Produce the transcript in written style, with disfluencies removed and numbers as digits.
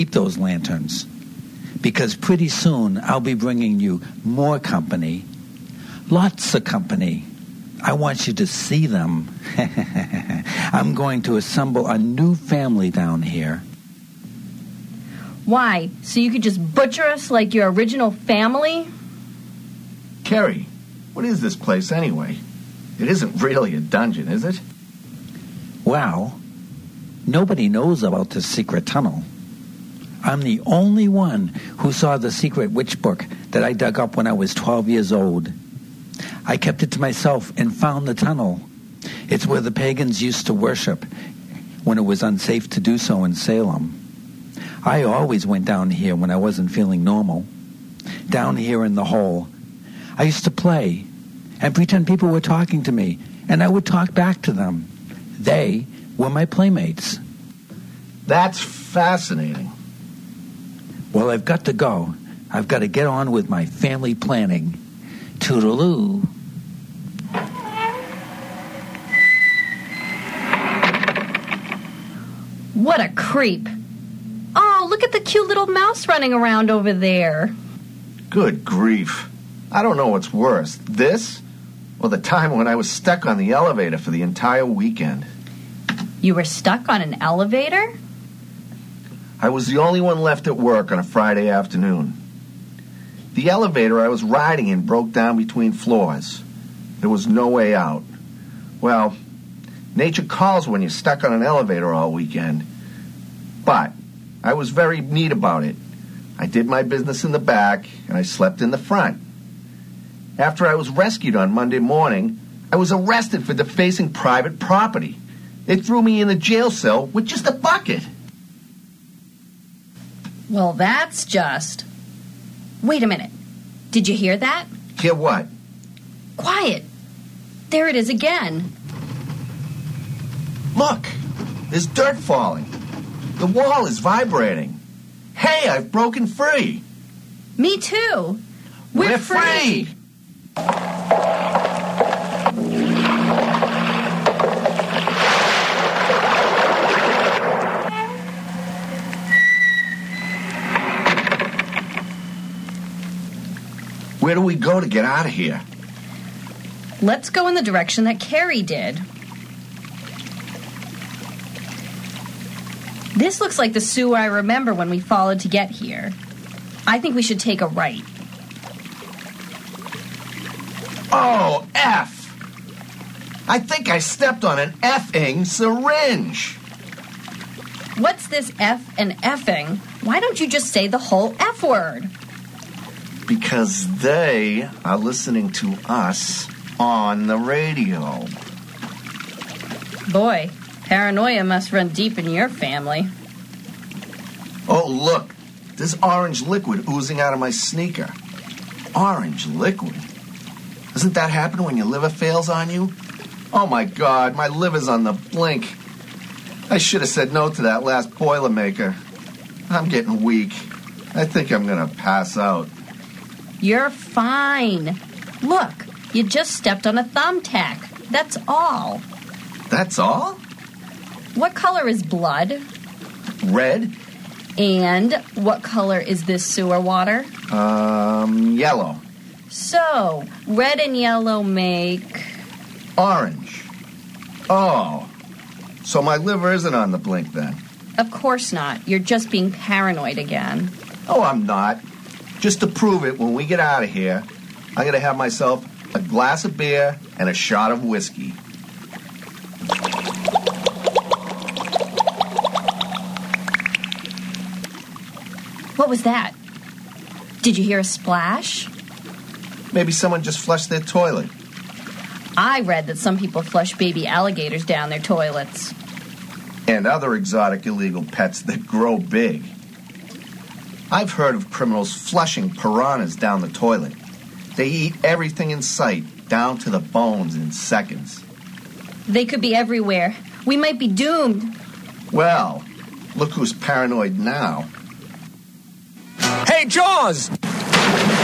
keep those lanterns, because pretty soon I'll be bringing you more company, lots of company. I want you to see them. I'm going to assemble a new family down here. Why? So you could just butcher us like your original family? Carrie, what is this place anyway? It isn't really a dungeon, is it? Well, nobody knows about the secret tunnel. I'm the only one who saw the secret witch book that I dug up when I was 12 years old. I kept it to myself and found the tunnel. It's where the pagans used to worship when it was unsafe to do so in Salem. I always went down here when I wasn't feeling normal. Down here in the hole. I used to play and pretend people were talking to me, and I would talk back to them. They were my playmates. That's fascinating. Well, I've got to go. I've got to get on with my family planning. Toodaloo. What a creep. Oh, look at the cute little mouse running around over there. Good grief. I don't know what's worse, this or the time when I was stuck on the elevator for the entire weekend. You were stuck on an elevator? I was the only one left at work on a Friday afternoon. The elevator I was riding in broke down between floors. There was no way out. Well, nature calls when you're stuck on an elevator all weekend. But I was very neat about it. I did my business in the back, and I slept in the front. After I was rescued on Monday morning, I was arrested for defacing private property. They threw me in a jail cell with just a bucket. Well, that's just... Wait a minute. Did you hear that? Hear what? Quiet. There it is again. Look, there's dirt falling. The wall is vibrating. Hey, I've broken free. Me too. We're free. Where do we go to get out of here? Let's go in the direction that Carrie did. This looks like the sewer I remember when we followed to get here. I think we should take a right. Oh, F! I think I stepped on an effing syringe. What's this F and effing? Why don't you just say the whole F word? Because they are listening to us on the radio. Boy, paranoia must run deep in your family. Oh, look. There's orange liquid oozing out of my sneaker. Orange liquid? Doesn't that happen when your liver fails on you? Oh, my God, my liver's on the blink. I should have said no to that last Boilermaker. I'm getting weak. I think I'm going to pass out. You're fine. Look, you just stepped on a thumbtack. That's all. That's all? What color is blood? Red? And what color is this sewer water? Yellow. So, red and yellow make... Orange. Oh. So my liver isn't on the blink then? Of course not. You're just being paranoid again. Oh, I'm not. Just to prove it, when we get out of here, I'm going to have myself a glass of beer and a shot of whiskey. What was that? Did you hear a splash? Maybe someone just flushed their toilet. I read that some people flush baby alligators down their toilets. And other exotic illegal pets that grow big. I've heard of criminals flushing piranhas down the toilet. They eat everything in sight, down to the bones in seconds. They could be everywhere. We might be doomed. Well, look who's paranoid now. Hey, Jaws!